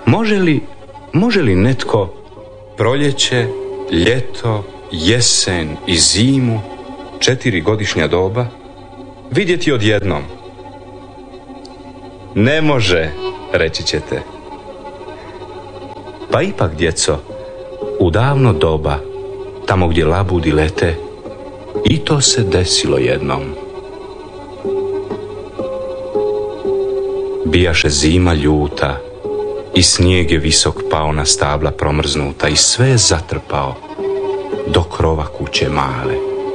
Može li netko proljeće, ljeto, jesen i zimu, 4 godišnja doba, vidjeti odjednom? Ne može, reći ćete. Pa ipak, djeco, u davno doba, tamo gdje labudi lete, i to se desilo jednom. Bijaše zima ljuta i snijeg je visok pao na stabla promrznuta i sve je zatrpao do krova kuće male.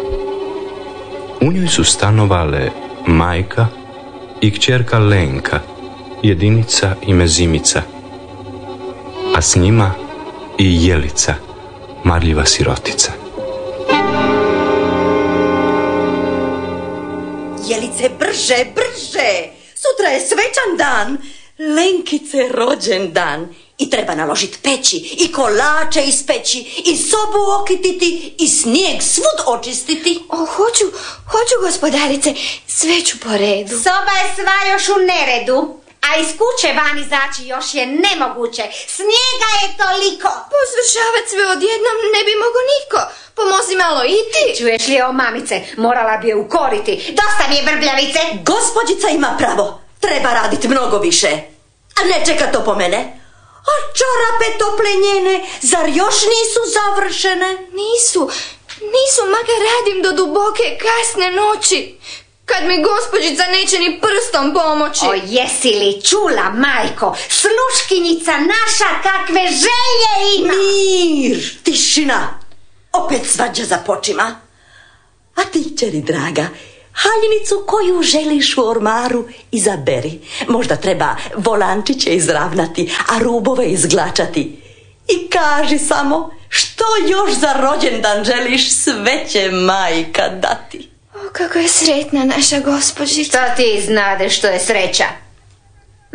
U njoj su stanovale majka i kćerka Lenka, jedinica ime Zimica, a s njima i Jelica, marljiva sirotica. Jelice, brže, brže! Sutra je svečan dan, Lenkice rođendan. I treba naložiti peći, i kolače ispeći, i sobu okititi, i snijeg svud očistiti. Hoću, gospodarice, sve ću po redu. Soba je sva još u neredu, a iz kuće van izaći još je nemoguće. Snijega je toliko. Posvršavati sve odjednom ne bi mogo niko. Pomozi malo i ti. Čuješ li, mamice, morala bi je ukoriti. Dosta mi je brbljavice. Gospođica ima pravo, treba raditi mnogo više. A ne čeka to po mene. A čarape tople njene, zar još nisu završene? Nisu, makar radim do duboke kasne noći. Kad mi gospođica neće ni prstom pomoći. O, jesi li čula, majko? Sluškinjica naša kakve želje ima. Mir, tišina. Opet svađa započima. A ti, kćeri draga, haljinicu koju želiš u ormaru izaberi. Možda treba volančiće izravnati, a rubove izglačati. I kaži samo što još za rođendan želiš, sve će majka dati. O, kako je sretna naša gospođica. Šta ti znade što je sreća?